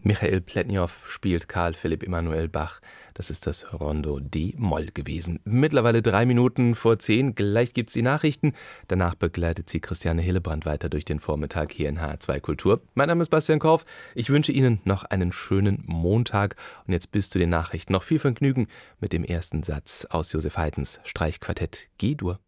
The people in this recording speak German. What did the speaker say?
Michael Pletniow spielt Karl Philipp Emanuel Bach. Das ist das Rondo D-Moll gewesen. Mittlerweile 9:03. Gleich gibt's die Nachrichten. Danach begleitet sie Christiane Hillebrand weiter durch den Vormittag hier in HR2 Kultur. Mein Name ist Bastian Korf. Ich wünsche Ihnen noch einen schönen Montag. Und jetzt bis zu den Nachrichten noch viel Vergnügen mit dem ersten Satz aus Joseph Haydns Streichquartett G-Dur.